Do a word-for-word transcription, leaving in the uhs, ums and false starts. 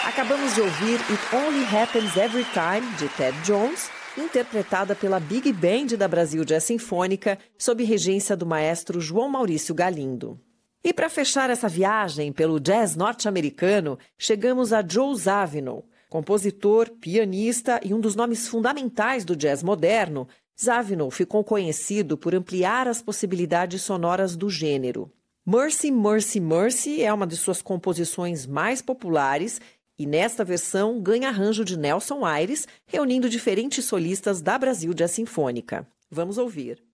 Acabamos de ouvir It Only Happens Every Time, de Ted Jones, interpretada pela Big Band da Brasil Jazz Sinfônica, sob regência do maestro João Maurício Galindo. E para fechar essa viagem pelo jazz norte-americano, chegamos a Joe Zawinul. Compositor, pianista e um dos nomes fundamentais do jazz moderno, Zawinul ficou conhecido por ampliar as possibilidades sonoras do gênero. Mercy, Mercy, Mercy é uma de suas composições mais populares e nesta versão ganha arranjo de Nelson Aires, reunindo diferentes solistas da Brasil Jazz Sinfônica. Vamos ouvir.